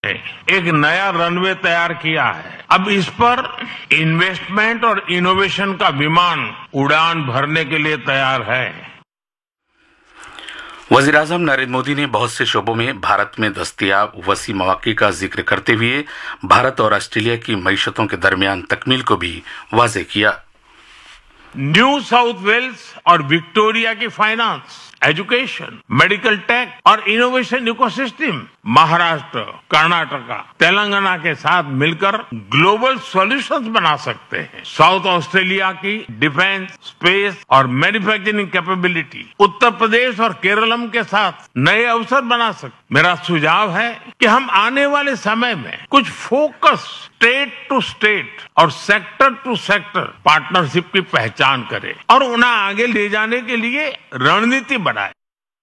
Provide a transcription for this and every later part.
से एक नया रनवे तैयार किया है। अब इस पर इन्वेस्टमेंट और इनोवेशन का विमान उड़ान भरने के लिए तैयार है। वज़ीर-ए-आज़म नरेंद्र मोदी ने बहुत से शोबों में भारत में दस्तयाब वसी मौक़े का जिक्र करते हुए भारत और ऑस्ट्रेलिया की मईशतों के दरमियान तकमील को भी वाज़ेह किया। न्यू साउथ वेल्स और विक्टोरिया की फाइनेंस, एजुकेशन, मेडिकल टेक और इनोवेशन इकोसिस्टम महाराष्ट्र, कर्नाटका, तेलंगाना के साथ मिलकर ग्लोबल सॉल्यूशंस बना सकते हैं। साउथ ऑस्ट्रेलिया की डिफेंस, स्पेस और मैन्युफैक्चरिंग कैपेबिलिटी उत्तर प्रदेश और केरलम के साथ नए अवसर बना सकते। मेरा सुझाव है कि हम आने वाले समय में कुछ फोकस स्टेट टू स्टेट और सेक्टर टू सेक्टर पार्टनरशिप की पहचान करें और उन्हें आगे ले जाने के लिए रणनीति बनाए।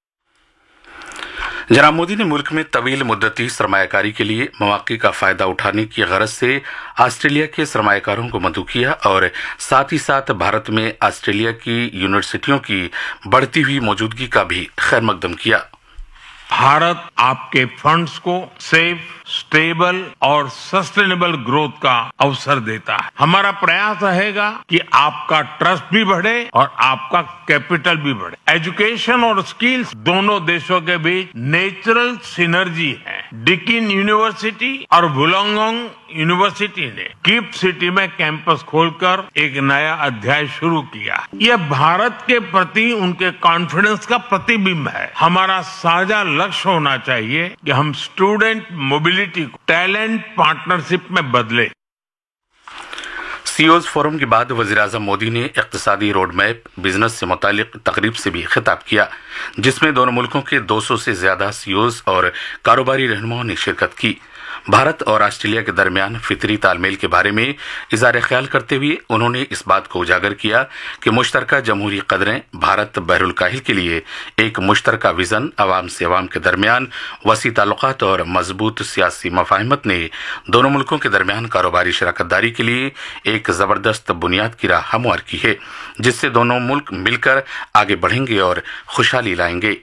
जनाब मोदी ने मुल्क में तवील मुद्दती सरमायाकारी के लिए मौक़े का फायदा उठाने की गरज से ऑस्ट्रेलिया के सरमायाकारों को मदऊ किया और साथ ही साथ भारत में ऑस्ट्रेलिया की यूनिवर्सिटियों की बढ़ती हुई मौजूदगी का भी खैर मकदम किया। भारत आपके फंड्स को सेफ, स्टेबल और सस्टेनेबल ग्रोथ का अवसर देता है। हमारा प्रयास रहेगा कि आपका ट्रस्ट भी बढ़े और आपका कैपिटल भी बढ़े। एजुकेशन और स्किल्स दोनों देशों के बीच नेचुरल सिनर्जी है। डिकिन यूनिवर्सिटी और वुलंगडोंग यूनिवर्सिटी ने गिफ्ट सिटी में कैंपस खोलकर एक नया अध्याय शुरू किया। यह भारत के प्रति उनके कॉन्फिडेंस का प्रतिबिंब है। हमारा साझा लक्ष्य होना चाहिए कि हम स्टूडेंट मोबिलिटी को टैलेंट पार्टनरशिप में बदले। सीईओज फोरम के बाद वज़ीर-ए-आज़म मोदी ने इक़्तिसादी रोड मैप बिजनेस से मुतालिक तकरीब से भी खिताब किया, जिसमें दोनों मुल्कों के 200 से ज्यादा सीईओज और कारोबारी रहनुमाओं ने शिरकत की। भारत और ऑस्ट्रेलिया के दरमियान फितरी तालमेल के बारे में इज़हार ख्याल करते हुए उन्होंने इस बात को उजागर किया कि मुश्तरका जमहूरी कदरें भारत बहरुल काहिल के लिए एक मुश्तरका विजन, अवाम से अवाम के दरमियान वसी ताल्लुकात और मजबूत सियासी मफाहिमत ने दोनों मुल्कों के दरमियान कारोबारी शराकतदारी के लिए एक जबरदस्त बुनियाद की राह हमवार की है, जिससे दोनों मुल्क मिलकर आगे बढ़ेंगे और खुशहाली लाएंगे।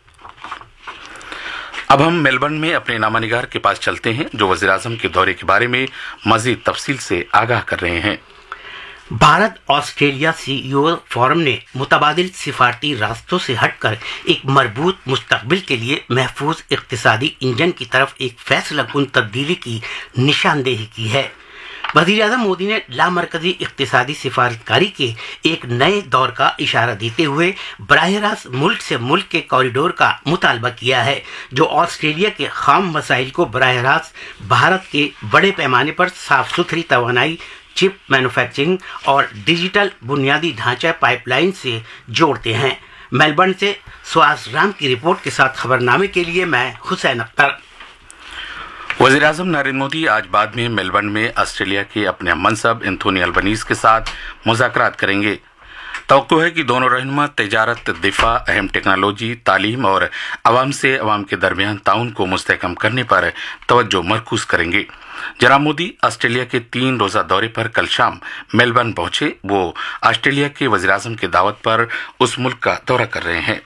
अब हम मेलबर्न में अपने नामानिगार के पास चलते हैं, जो वज़ीर-ए-आज़म के दौरे के बारे में मजीद तफसील से आगाह कर रहे हैं। भारत ऑस्ट्रेलिया सीईओ फोरम ने मुतबादिल सिफारती रास्तों से हटकर एक मजबूत मुस्तकबिल के लिए महफूज इक़्तिसादी इंजन की तरफ एक फैसलाकुन तब्दीली की निशानदेही की है। वज़ीर-ए-आज़म मोदी ने लामरकजी इक़्तिसादी सिफारतकारी के एक नए दौर का इशारा देते हुए बराह रास्त मुल्क से मुल्क के कॉरिडोर का मुतालबा किया है, जो ऑस्ट्रेलिया के खाम वसाइल को बराह रास्त भारत के बड़े पैमाने पर साफ सुथरी तवानाई, चिप मैन्युफैक्चरिंग और डिजिटल बुनियादी ढांचा पाइपलाइन से जोड़ते हैं। मेलबर्न से सुहास राम की रिपोर्ट के साथ खबरनामे के लिए मैं हुसैन अख्तर। वज़ीर-ए-आज़म नरेंद्र मोदी आज बाद में मेलबर्न में ऑस्ट्रेलिया के अपने मनसब एंथोनी अल्बनीज़ के साथ मुज़ाकरात करेंगे। तवक्को है कि दोनों रहनुमा तिजारत, दिफा, अहम टेक्नोलॉजी, तालीम और अवाम से अवाम के दरमियान ताउन को मुस्तहकम करने पर तवज्जो मरकूज करेंगे। जनाब मोदी ऑस्ट्रेलिया के 3 रोज़ा दौरे पर कल शाम मेलबर्न पहुंचे। वो ऑस्ट्रेलिया के वज़ीर-ए-आज़म की दावत पर उस मुल्क का दौरा कर रहे हैं।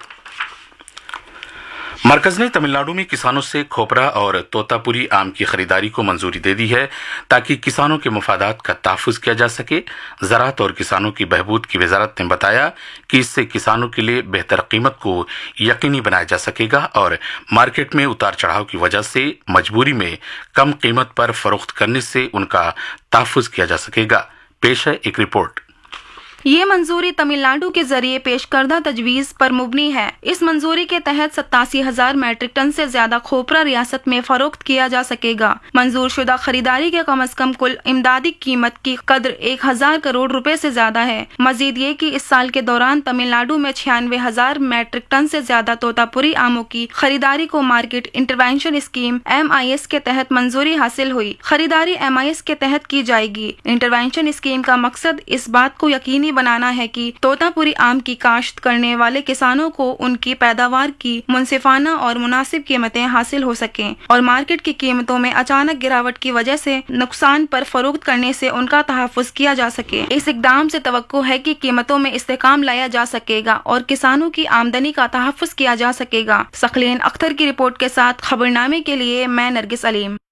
मरकज ने तमिलनाडु में किसानों से खोपरा और तोतापुरी आम की खरीदारी को मंजूरी दे दी है, ताकि किसानों के मफादात का तहफ़्फ़ुज़ किया जा सके। ज़राअत और किसानों की बहबूद की वज़ारत ने बताया कि इससे किसानों के लिए बेहतर कीमत को यकीनी बनाया जा सकेगा और मार्केट में उतार चढ़ाव की वजह से मजबूरी में कम कीमत पर फरोख्त करने से उनका तहफ़्फ़ुज़ किया जा सकेगा। पेश है एक रिपोर्ट। ये मंजूरी तमिलनाडु के जरिए पेश करदा तजवीज़ पर मुबनी है। इस मंजूरी के तहत 87,000 मैट्रिक टन से ज्यादा खोपरा रियासत में फरोख्त किया जा सकेगा। मंजूर शुदा खरीदारी के कम अज कम कुल इमदादी कीमत की कद्र 1,000 करोड़ रुपए से ज्यादा है। मजीद ये कि इस साल के दौरान तमिलनाडु में 96,000 मैट्रिक टन से ज्यादा तोतापुरी आमों की खरीदारी को मार्केट इंटरवेंशन स्कीम MIS के तहत मंजूरी हासिल हुई। खरीदारी MIS के तहत की जाएगी। इंटरवेंशन स्कीम का मकसद इस बात को यकीनी बनाना है कि तोतापुरी आम की काश्त करने वाले किसानों को उनकी पैदावार की मुनसिफाना और मुनासिब कीमतें हासिल हो सकें और मार्केट की कीमतों में अचानक गिरावट की वजह से नुकसान पर फरोख्त करने से उनका तहफ़्फ़ुज़ किया जा सके। इस इक़दाम से तवक्को है कि कीमतों में इस्तेकाम लाया जा सकेगा और किसानों की आमदनी का तहफ़्फ़ुज़ किया जा सकेगा। सखलेन अख्तर की रिपोर्ट के साथ खबरनामे के लिए मैं नरगिस अलीम।